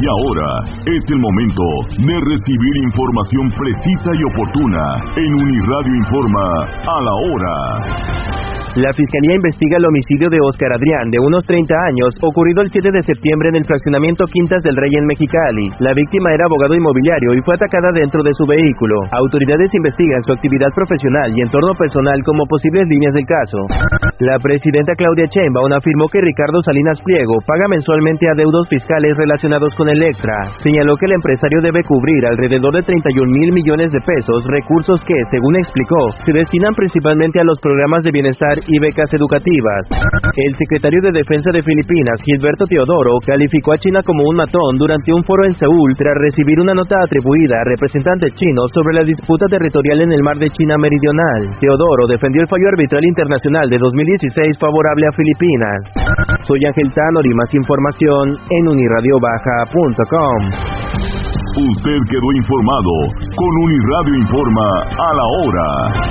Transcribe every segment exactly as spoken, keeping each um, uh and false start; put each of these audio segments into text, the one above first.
Y ahora es el momento de recibir información precisa y oportuna en Uniradio Informa a la hora. La Fiscalía investiga el homicidio de Óscar Adrián, de unos treinta años, ocurrido el siete de septiembre en el fraccionamiento Quintas del Rey en Mexicali. La víctima era abogado inmobiliario y fue atacada dentro de su vehículo. Autoridades investigan su actividad profesional y entorno personal como posibles líneas del caso. La presidenta Claudia Sheinbaum afirmó que Ricardo Salinas Pliego paga mensualmente adeudos fiscales relacionados con Electra. Señaló que el empresario debe cubrir alrededor de treinta y un mil millones de pesos, recursos que, según explicó, se destinan principalmente a los programas de bienestar y becas educativas. El secretario de Defensa de Filipinas, Gilberto Teodoro, calificó a China como un matón durante un foro en Seúl tras recibir una nota atribuida a representantes chinos sobre la disputa territorial en el mar de China Meridional. Teodoro defendió el fallo arbitral internacional de dos mil dieciséis favorable a Filipinas. Soy Ángel Tanori, más información en uniradio baja punto com. Usted quedó informado con Uniradio Informa a la hora.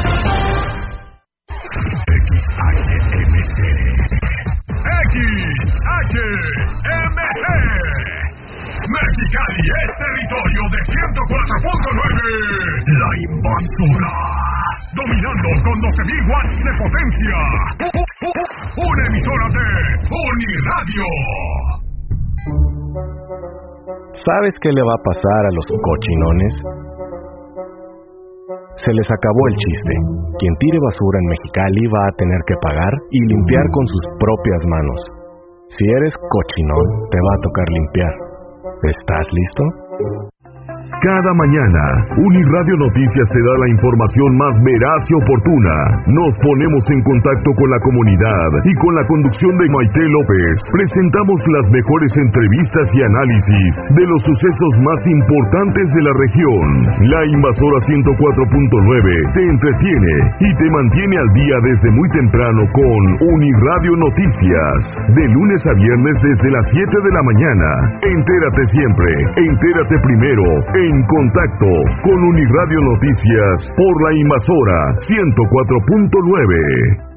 X H M G Mexicali es territorio de ciento cuatro punto nueve. La Invasora, dominando con doce mil watts de potencia. Una emisora de Uniradio. ¿Sabes qué le va a pasar a los cochinones? Se les acabó el chiste. Quien tire basura en Mexicali va a tener que pagar y limpiar con sus propias manos. Si eres cochinón, te va a tocar limpiar. ¿Estás listo? Cada mañana, Uniradio Noticias te da la información más veraz y oportuna. Nos ponemos en contacto con la comunidad y con la conducción de Maite López. Presentamos las mejores entrevistas y análisis de los sucesos más importantes de la región. La Invasora ciento cuatro punto nueve te entretiene y te mantiene al día desde muy temprano con Uniradio Noticias. De lunes a viernes desde las siete de la mañana. Entérate siempre, entérate primero, en contacto con Uniradio Noticias por la Invasora ciento cuatro punto nueve.